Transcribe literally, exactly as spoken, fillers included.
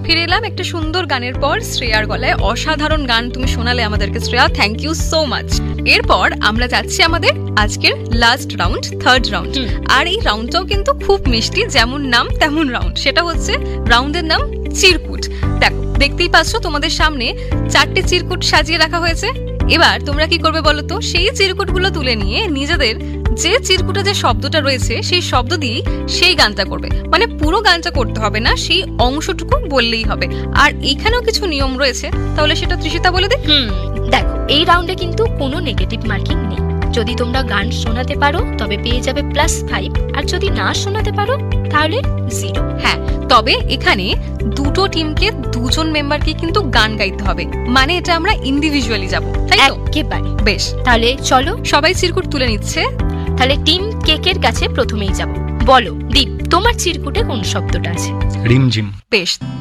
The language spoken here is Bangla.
ফিরে এলাম একটা সুন্দর গানের পর। শ্রেয়ার গলায় অসাধারণ গান তুমি শোনালে আমাদেরকে, Shreya, thank you so much. এরপর আমরা যাচ্ছি আমাদের আজকের লাস্ট রাউন্ড, থার্ড রাউন্ড। আর এই রাউন্ডটাও কিন্তু খুব মিষ্টি, যেমন নাম তেমন রাউন্ড। সেটা হচ্ছে রাউন্ডের নাম চিরকুট। দেখো, দেখতেই পাচ্ছ তোমাদের সামনে চারটে চিরকুট সাজিয়ে রাখা হয়েছে। এবার তোমরা কি করবে বলো তো? সেই চিরকুটগুলো তুলে নিয়ে নিজেদের যে চিরকুটে যে শব্দটা রয়েছে সেই শব্দ দিয়ে সেই গানটা করবে। মানে পুরো গানটা করতে হবে না, সেই অংশটুকু বললেই হবে। আর এখানেও কিছু নিয়ম রয়েছে, তাহলে সেটা তৃষিতা বলে দে। হুম দেখো, এই রাউন্ডে কিন্তু কোনো নেগেটিভ মার্কিং নেই। যদি তোমরা গান শোনাতে পারো তবে পেয়ে যাবে প্লাস ফাইভ, আর যদি না শোনাতে পারো তাহলে জিরো। হ্যাঁ, তবে এখানে দুটো টিমকে দুজন মেম্বারকে কিন্তু গান গাইতে হবে, মানে এটা আমরা ইন্ডিভিজুয়ালি যাব, তাই তো? একেবারে। বেশ, তাহলে চলো সবাই চিরকুট তুলে নিচ্ছে। তাহলে টিম কেকের কাছে প্রথমেই যাব। বলো দীপ, তোমার চিরকুটে কোন শব্দটা আছে? রিমঝিম। বেশ,